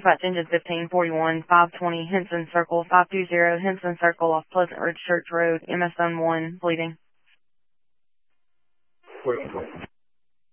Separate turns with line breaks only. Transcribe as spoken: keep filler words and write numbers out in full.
Dispatch engine fifteen forty-one, five twenty Henson Circle, five two zero Henson Circle off Pleasant Ridge Church Road, M S zone one, bleeding.
Wait, wait.